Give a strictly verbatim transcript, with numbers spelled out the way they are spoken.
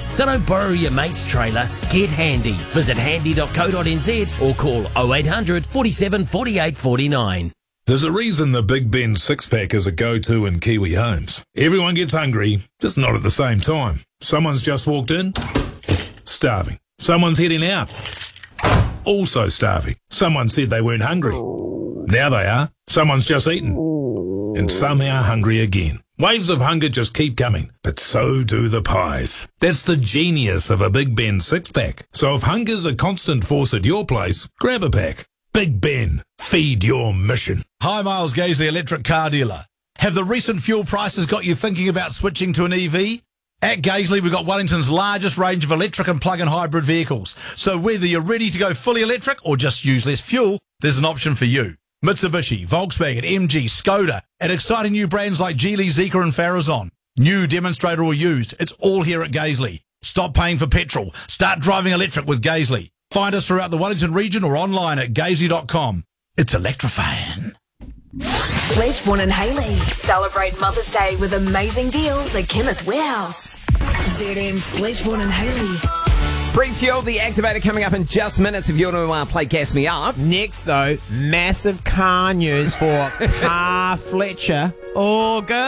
So don't borrow your mate's trailer, get Handy. Visit handy dot co dot n z or call oh eight hundred, forty-seven, forty-eight, forty-nine. There's a reason the Big Ben six-pack is a go-to in Kiwi homes. Everyone gets hungry, just not at the same time. Someone's just walked in, starving. Someone's heading out, also starving. Someone said they weren't hungry. Now they are. Someone's just eaten, and somehow hungry again. Waves of hunger just keep coming, but so do the pies. That's the genius of a Big Ben six-pack. So if hunger's a constant force at your place, grab a pack. Big Ben, feed your mission. Hi, Miles Gaisley, electric car dealer. Have the recent fuel prices got you thinking about switching to an E V? At Gaisley, we've got Wellington's largest range of electric and plug-in hybrid vehicles. So whether you're ready to go fully electric or just use less fuel, there's an option for you. Mitsubishi, Volkswagen, M G, Skoda, and exciting new brands like Geely, Zeekr and Farazon. New, demonstrator or used, it's all here at Gaisley. Stop paying for petrol. Start driving electric with Gaisley. Find us throughout the Wellington region or online at gaisley dot com. It's electrifying. Fleshborn and Hayley celebrate Mother's Day with amazing deals at Chemist Warehouse. Z M's Fleshborn and Hayley. Free Fuel, the activator coming up in just minutes if you want to uh, play Gas Me Up. Next, though, massive car news for Car Fletcher. Oh, good.